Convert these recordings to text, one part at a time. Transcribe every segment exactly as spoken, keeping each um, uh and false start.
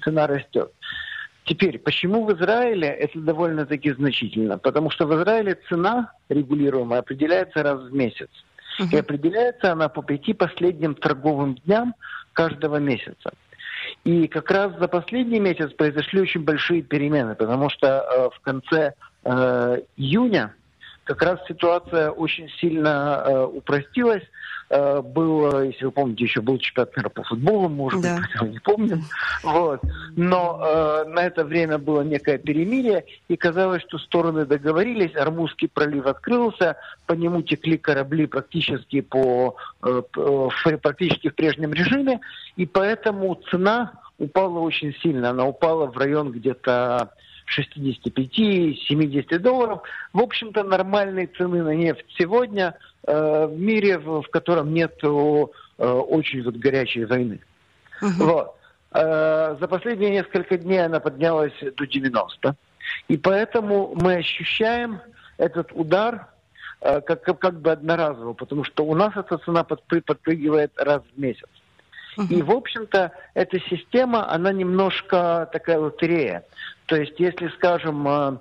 цена растет. Теперь, почему в Израиле это довольно-таки значительно? Потому что в Израиле цена регулируемая определяется раз в месяц. Uh-huh. И определяется она по пяти последним торговым дням каждого месяца. И как раз за последний месяц произошли очень большие перемены, потому что э, в конце э, июня как раз ситуация очень сильно э, упростилась. Э, был, если вы помните, еще был чемпионат мира по футболу, может быть, да. не помним. Вот. Но э, на это время было некое перемирие, и казалось, что стороны договорились, Ормузский пролив открылся, по нему текли корабли практически, по, э, практически в прежнем режиме, и поэтому цена упала очень сильно. Она упала в район где-то шестьдесят пять - семьдесят долларов. В общем-то, нормальной цены на нефть сегодня э, в мире, в, в котором нет э, очень вот горячей войны. Uh-huh. Вот. Э, за последние несколько дней она поднялась до девяноста. И поэтому мы ощущаем этот удар э, как, как, как бы одноразово, потому что у нас эта цена подпры- подпрыгивает раз в месяц. Uh-huh. И, в общем-то, эта система, она немножко такая лотерея. То есть, если, скажем,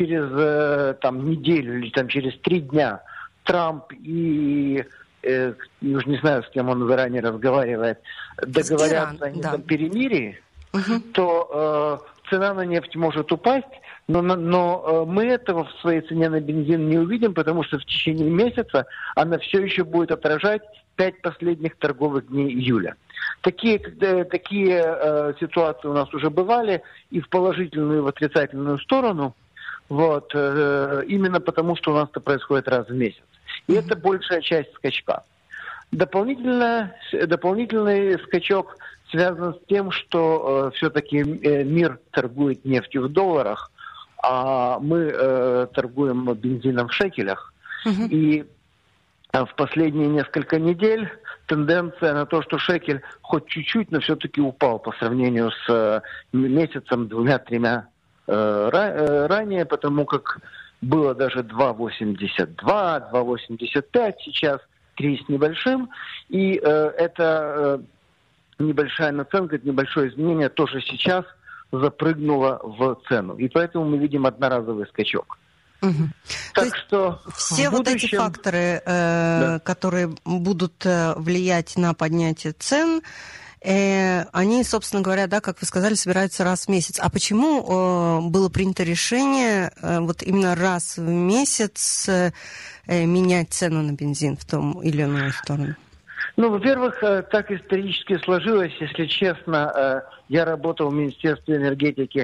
через там, неделю или там, через три дня Трамп и, э, я уже не знаю, с кем он заранее разговаривает, договорятся о неком да. перемирии, uh-huh. то э, цена на нефть может упасть, но, но мы этого в своей цене на бензин не увидим, потому что в течение месяца она все еще будет отражать пять последних торговых дней июля. Такие, такие э, ситуации у нас уже бывали и в положительную, и в отрицательную сторону, вот, э, именно потому, что у нас это происходит раз в месяц. И mm-hmm. это большая часть скачка. Дополнительно, дополнительный скачок связан с тем, что э, все-таки э, мир торгует нефтью в долларах, а мы э, торгуем бензином в шекелях. Mm-hmm. И э, в последние несколько недель тенденция на то, что шекель хоть чуть-чуть, но все-таки упал по сравнению с э, месяцем, двумя-тремя э, ра- э, ранее, потому как было даже два восемьдесят два, два восемьдесят пять, сейчас три с небольшим. И э, это э, небольшая наценка, это небольшое изменение тоже сейчас запрыгнуло в цену. И поэтому мы видим одноразовый скачок. Угу. Так То что все будущем... вот эти факторы, э, да. которые будут влиять на поднятие цен, э, они, собственно говоря, да, как вы сказали, собираются раз в месяц. А почему э, было принято решение э, вот именно раз в месяц э, менять цену на бензин в том или иную сторону? Ну, во-первых, так исторически сложилось, если честно. Я работал в Министерстве энергетики,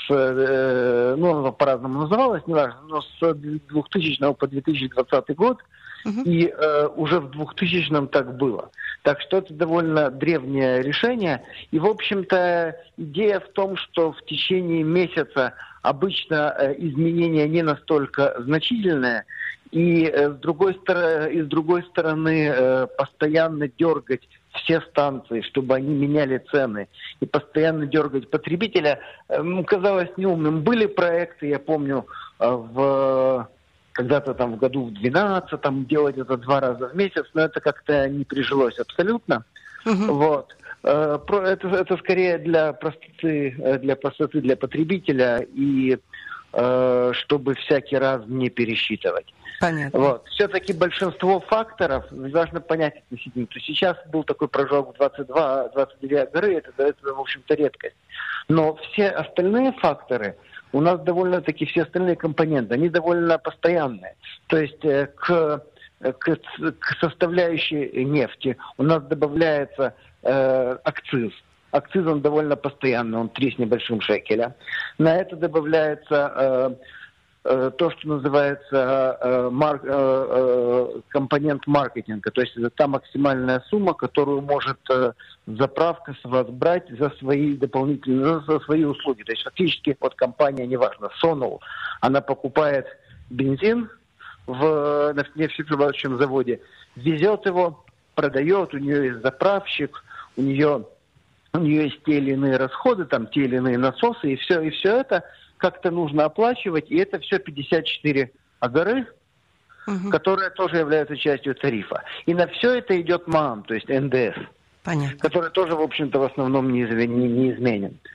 с, ну, оно по-разному называлось, неважно, но с двухтысячного по две тысячи двадцатый год, uh-huh. и э, уже в двухтысячном так было. Так что это довольно древнее решение. И, в общем-то, идея в том, что в течение месяца обычно э, изменения не настолько значительные, и э, с другой стороны, и с другой стороны э, постоянно дергать все станции, чтобы они меняли цены, и постоянно дергать потребителя, э, казалось неумным. Были проекты, я помню, э, в когда-то там в году в двенадцатом делать это два раза в месяц, но это как-то не прижилось абсолютно. Uh-huh. Вот. Э, про, это, это скорее для простоты, для простоты для потребителя и э, чтобы всякий раз не пересчитывать. Понятно. Вот. Все-таки большинство факторов важно понять относительно. То есть сейчас был такой прыжок в двадцать два - двадцать две горы, это, это, в общем-то, редкость. Но все остальные факторы, у нас довольно-таки все остальные компоненты, они довольно постоянные. То есть э, к, к, к составляющей нефти у нас добавляется э, акциз. Акциз, он довольно постоянный, он три с небольшим шекеля. На это добавляется... Э, то, что называется э, мар, э, э, компонент маркетинга. То есть это та максимальная сумма, которую может э, заправка с вас брать за свои дополнительные, за свои услуги. То есть фактически вот компания, неважно, Sonol, она покупает бензин в нефтеперерабатывающем заводе, везет его, продает, у нее есть заправщик, у нее, у нее есть те или иные расходы, там те или иные насосы, и все, и все это как-то нужно оплачивать, и это все пятьдесят четыре агары, угу. которые тоже являются частью тарифа. И на все это идет МААМ, то есть эн дэ эс, Понятно. который тоже, в общем-то, в основном не, не, не изменен.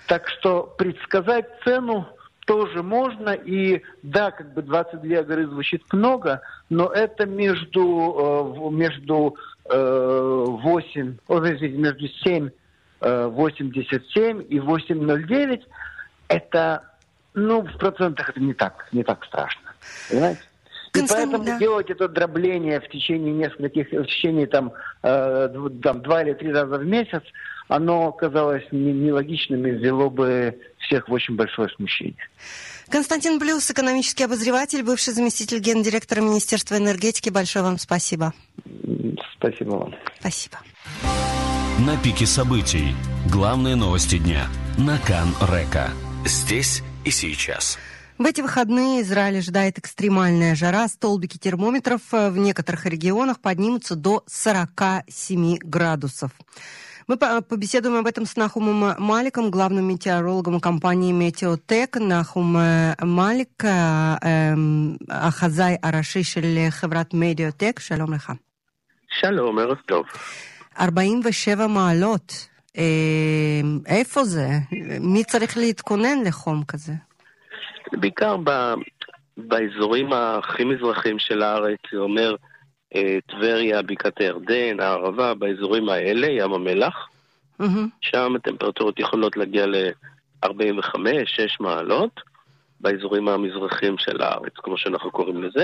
Так что предсказать цену тоже можно. И да, как бы двадцать две агоры звучит много, но это между, между восемь, между семь восемьдесят семь и восемь ноль девять. Это, ну, в процентах это не так, не так страшно. Понимаете? И поэтому да. делать это дробление в течение нескольких, в течение там, э, там два или три раза в месяц, оно казалось нелогичным и ввело бы всех в очень большое смущение. Константин Блюс, экономический обозреватель, бывший заместитель гендиректора Министерства энергетики. Большое вам спасибо. Спасибо вам. Спасибо. На пике событий. Главные новости дня. На Кан-Река. Здесь и сейчас. В эти выходные Израиль ожидает экстремальная жара. Столбики термометров в некоторых регионах поднимутся до сорок семь градусов. Мы побеседуем об этом с Нахумом Маликом, главным метеорологом компании «Метеотек». Нахум Малик, החזאי הראשי של חברת "מדיוטק". שלום לך. שלום, ערב טוב. ארבעים ושבע מעלות. איפה זה? מי צריך להתכונן לחום כזה? בעיקר ב... באזורים הכי מזרחיים של הארץ, זה אומר טבריה, בקעת הירדן, הערבה, באזורים האלה, ים המלח. Mm-hmm. שם הטמפרטורות יכולות להגיע ל-ארבעים וחמש שש מעלות, באזורים המזרחיים של הארץ, כמו שאנחנו קוראים לזה.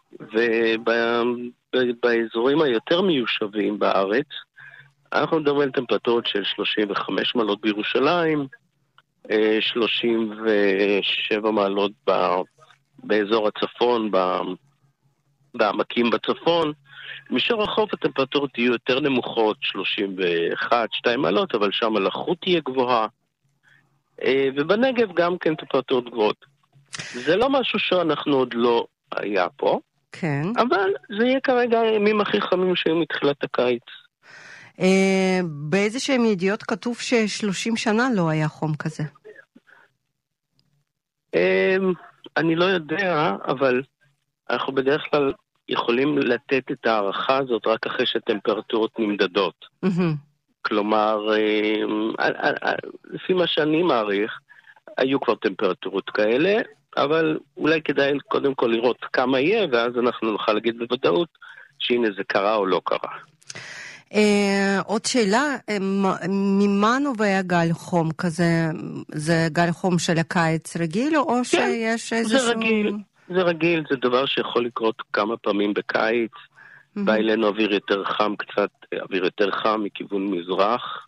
ובאזורים היותר מיושבים בארץ, אנחנו מדברים על טמפרטורות של שלושים וחמש מעלות בירושלים, שלושים ושבע מעלות באזור הצפון, בעמקים בצפון. מישור החוף הטמפרטורות יהיו יותר נמוכות, שלושים ואחת שתיים מעלות, אבל שם הלחות תהיה גבוהה. ובנגב גם כן טמפרטורות גבוהות. זה לא משהו שאנחנו עוד לא היה פה, כן. אבל זה יהיה כרגע הימים הכי חמים שהיו מתחילת הקיץ. באיזה שהם ידיעות כתוב ש-שלושים שנה לא היה חום כזה? אני לא יודע, אבל אנחנו בדרך כלל יכולים לתת את הערכה הזאת רק אחרי שטמפרטורות נמדדות. כלומר, לפי מה שאני מעריך, היו כבר טמפרטורות כאלה, אבל אולי כדאי קודם כל לראות כמה יהיה, ואז אנחנו נוכל להגיד בוודאות שהנה זה קרה או לא קרה. עוד שאלה, ממה נובע גל חום כזה? זה גל חום של הקיץ רגיל, או שיש איזשהו... זה רגיל, זה רגיל, זה דבר שיכול לקרות כמה פעמים בקיץ. בא אלינו אוויר יותר חם קצת, אוויר יותר חם מכיוון מזרח.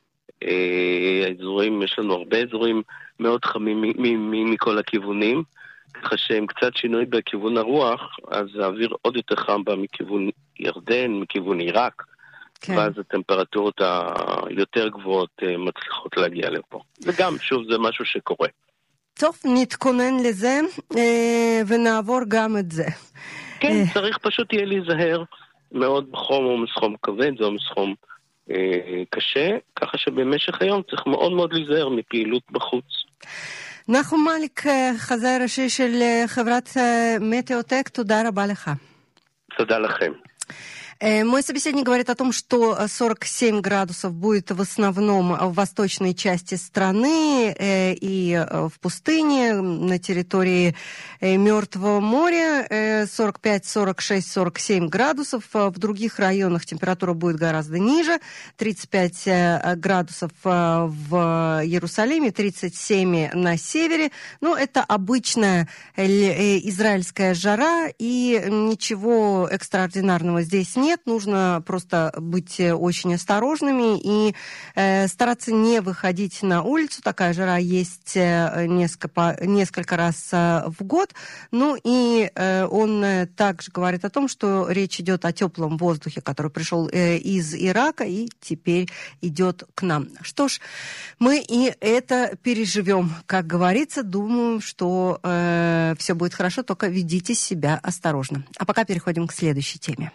האזורים, יש לנו הרבה אזורים מאוד חמים מכל הכיוונים, ככה שהם קצת שינוי בכיוון הרוח, אז האוויר עוד יותר חם בא מכיוון ירדן, מכיוון עיראק. כן. ואז הטמפרטורות היותר גבוהות מצליחות להגיע לפה. וגם, שוב, זה משהו שקורה. טוב, נתכונן לזה ונעבור גם את זה. כן, צריך פשוט יהיה להיזהר מאוד בחום או מסחום כבד, זה או מסחום אה, קשה, ככה שבמשך היום צריך מאוד מאוד להיזהר מפעילות בחוץ. נחום מליק, חזאי ראשי של חברת "Метеотек", תודה рaba לך. תודה לכם. Мой собеседник говорит о том, что сорок семь градусов будет в основном в восточной части страны и в пустыне, на территории Мертвого моря сорок пять, сорок шесть, сорок семь градусов. В других районах температура будет гораздо ниже, тридцать пять градусов в Иерусалиме, тридцать семь на севере. Ну, это обычная израильская жара, и ничего экстраординарного здесь нет. Нет, нужно просто быть очень осторожными и э, стараться не выходить на улицу. Такая жара есть несколько, несколько раз в год. Ну и э, он также говорит о том, что речь идет о теплом воздухе, который пришел э, из Ирака и теперь идет к нам. Что ж, мы и это переживем. Как говорится, думаю, что э, все будет хорошо, только ведите себя осторожно. А пока переходим к следующей теме.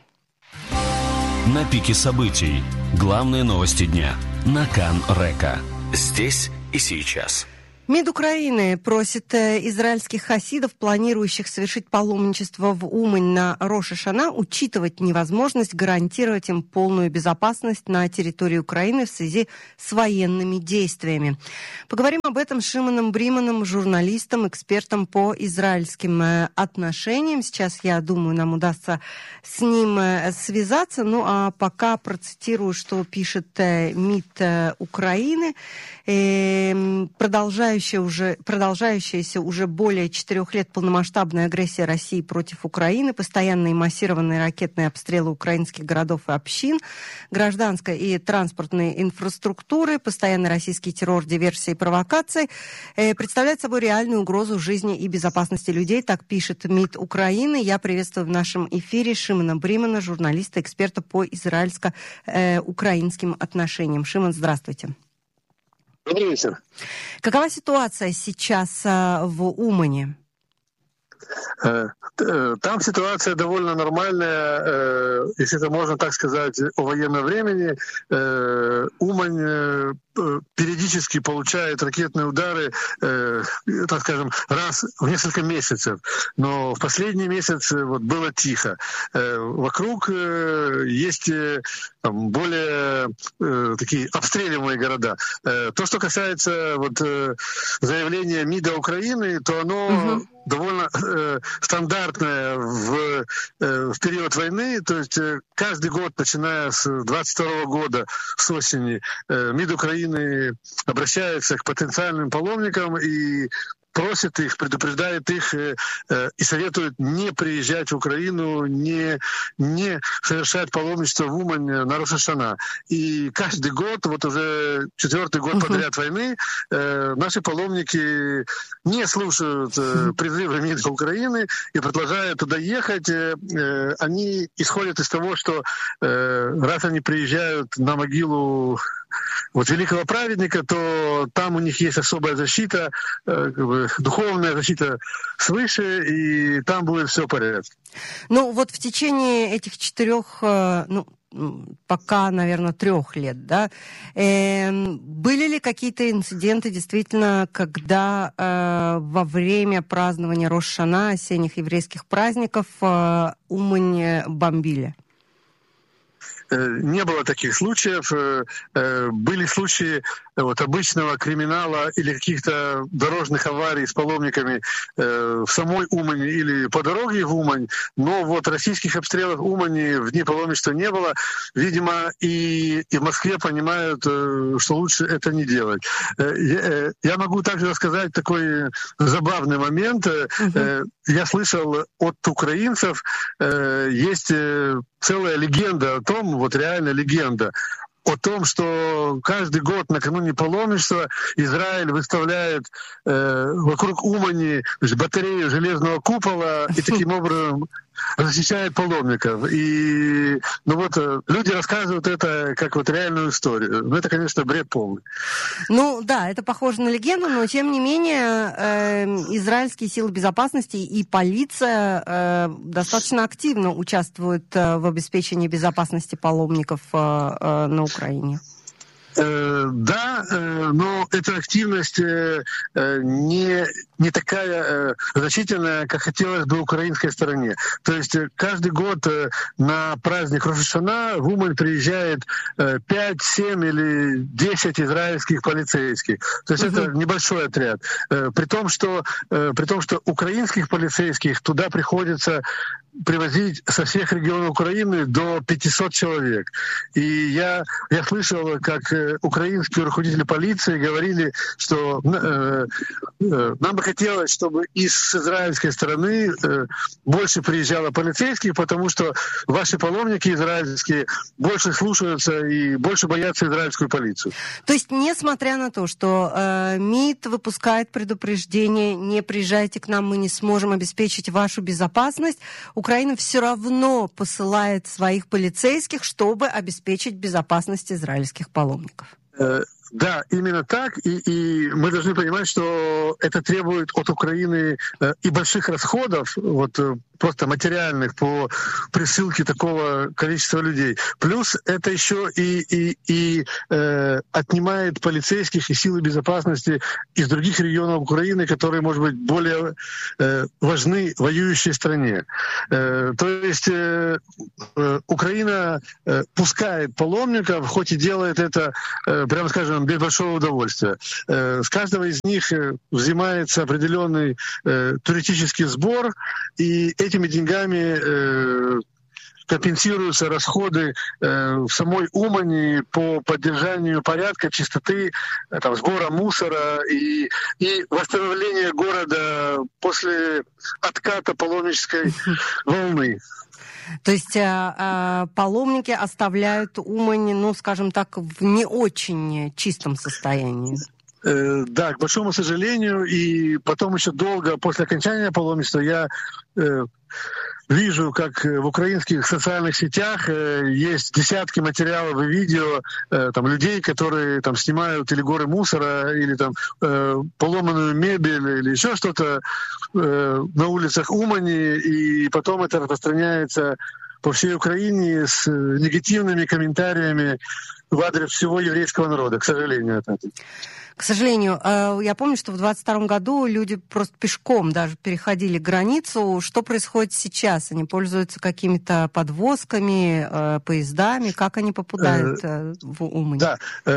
На пике событий. Главные новости дня. На Кан-Река. Здесь и сейчас. МИД Украины просит израильских хасидов, планирующих совершить паломничество в Умань на Рош ха-Шана, учитывать невозможность гарантировать им полную безопасность на территории Украины в связи с военными действиями. Поговорим об этом с Шимоном Бриманом, журналистом, экспертом по израильским отношениям. Сейчас, я думаю, нам удастся с ним связаться. Ну, а пока процитирую, что пишет МИД Украины. Продолжающая уже, продолжающаяся уже более четырех лет полномасштабная агрессия России против Украины, постоянные массированные ракетные обстрелы украинских городов и общин, гражданской и транспортной инфраструктуры, постоянный российский террор, диверсии и провокации э, представляют собой реальную угрозу жизни и безопасности людей. Так пишет МИД Украины. Я приветствую в нашем эфире Шимона Бримана, журналиста, эксперта по израильско-украинским отношениям. Шимон, здравствуйте. Добрый вечер. Какова ситуация сейчас а, в Умане? Там ситуация довольно нормальная, если это можно так сказать, о военном времени. Умань периодически получает ракетные удары, так скажем, раз в несколько месяцев. Но в последний месяц вот было тихо. Вокруг есть там, более такие обстреливаемые города. То, что касается вот, заявления МИДа Украины, то оно угу. довольно э, стандартное в, э, в период войны. То есть э, каждый год, начиная с двадцать второго года, с осени, э, МИД Украины обращается к потенциальным паломникам и просит их, предупреждает их э, э, и советует не приезжать в Украину, не, не совершать паломничество в Умань на Рош ха-Шана. И каждый год, вот уже четвертый год uh-huh. подряд войны, э, наши паломники не слушают э, призывы МИДа Украины и продолжают туда ехать. Э, э, они исходят из того, что э, раз они приезжают на могилу вот великого праведника, то там у них есть особая защита, э, как бы, духовная защита свыше, и там будет все в порядке. Ну вот в течение этих четырех, ну пока, наверное, трех лет, да, э, были ли какие-то инциденты действительно, когда э, во время празднования Рош ха-Шана, осенних еврейских праздников, э, Умань бомбили? Не было таких случаев. Были случаи вот, обычного криминала или каких-то дорожных аварий с паломниками в самой Умани или по дороге в Умань, но вот российских обстрелов Умани в дни паломничества не было. Видимо, и, и в Москве понимают, что лучше это не делать. Я могу также рассказать такой забавный момент. Uh-huh. Я слышал от украинцев, есть целая легенда о том, вот реально легенда, о том, что каждый год накануне паломничества Израиль выставляет э, вокруг Умани батарею железного купола и таким образом защищает паломников. И ну вот люди рассказывают это как вот реальную историю. Ну это, конечно, бред полный. Ну да, это похоже на легенду, но тем не менее э, израильские силы безопасности и полиция э, достаточно активно участвуют э, в обеспечении безопасности паломников э, э, на Украине. Э, да, э, но эта активность э, не, не такая э, значительная, как хотелось бы украинской стороне. То есть э, каждый год э, на праздник Рош ха-Шана в Умань приезжает э, пять, семь или десять израильских полицейских. То есть uh-huh. это небольшой отряд. Э, при том, что, э, при том, что украинских полицейских туда приходится привозить со всех регионов Украины до пятисот человек. И я, я слышал, как э, украинские руководители полиции говорили, что э, э, нам бы хотелось, чтобы из израильской стороны э, больше приезжало полицейских, потому что ваши паломники израильские больше слушаются и больше боятся израильскую полицию. То есть, несмотря на то, что э, МИД выпускает предупреждение, не приезжайте к нам, мы не сможем обеспечить вашу безопасность, Украина все равно посылает своих полицейских, чтобы обеспечить безопасность израильских паломников. Да, именно так. И, и мы должны понимать, что это требует от Украины и больших расходов. Вот просто материальных по присылке такого количества людей. Плюс это еще и, и, и э, отнимает полицейских и силы безопасности из других регионов Украины, которые, может быть, более э, важны воюющей стране. Э, то есть э, э, Украина э, пускает паломников, хоть и делает это, э, прямо скажем, без большого удовольствия. Э, с каждого из них э, взимается определенный э, туристический сбор, и этими деньгами э, компенсируются расходы э, в самой Умани по поддержанию порядка, чистоты, э, там, сбора мусора и, и восстановления города после отката паломнической волны. То есть а, а, паломники оставляют Умань, ну, скажем так, в не очень чистом состоянии. Э, да, к большому сожалению, и потом еще долго после окончания паломничества я э, вижу, как в украинских социальных сетях э, есть десятки материалов и видео э, там, людей, которые там, снимают или горы мусора, или там, э, поломанную мебель, или еще что-то э, на улицах Умани, и потом это распространяется по всей Украине с негативными комментариями в адрес всего еврейского народа, к сожалению. Это. К сожалению, я помню, что в двадцать втором году люди просто пешком даже переходили границу. Что происходит сейчас? Они пользуются какими-то подвозками, поездами? Как они попадают в Умань? Да,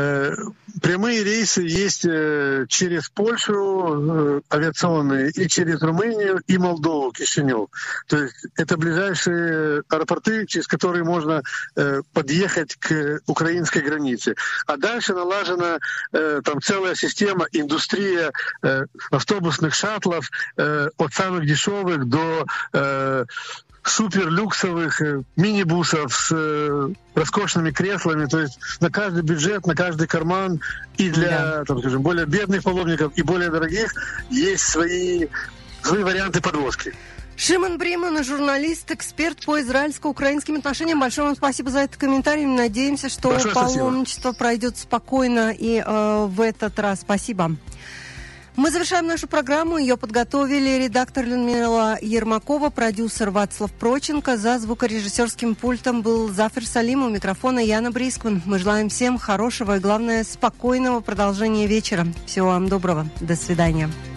прямые рейсы есть через Польшу, авиационные, и через Румынию, и Молдову, Кишинев. То есть это ближайшие аэропорты, через которые можно подъехать к украинской границе. А дальше налажена там целая система, индустрия э, автобусных шаттлов э, от самых дешевых до э, суперлюксовых э, мини-бусов с э, роскошными креслами. То есть на каждый бюджет, на каждый карман и для, да. там, скажем, более бедных паломников и более дорогих есть свои, свои варианты подвозки. Шимон Бриман, журналист, эксперт по израильско-украинским отношениям. Большое вам спасибо за этот комментарий. Надеемся, что Большое паломничество спасибо. пройдет спокойно и э, в этот раз. Спасибо. Мы завершаем нашу программу. Ее подготовили редактор Людмила Ермакова, продюсер Вацлав Проченко. За звукорежиссерским пультом был Зафер Салим, у микрофона Яна Брискман. Мы желаем всем хорошего и, главное, спокойного продолжения вечера. Всего вам доброго. До свидания.